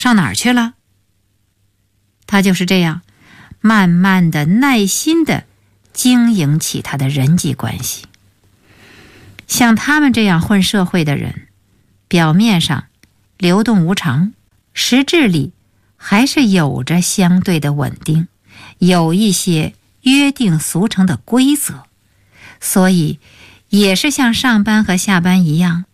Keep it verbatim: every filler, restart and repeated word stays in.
上哪儿去了？他就是这样慢慢的耐心的经营起他的人际关系。像他们这样混社会的人，表面上流动无常，实质里还是有着相对的稳定，有一些约定俗成的规则，所以也是像上班和下班一样，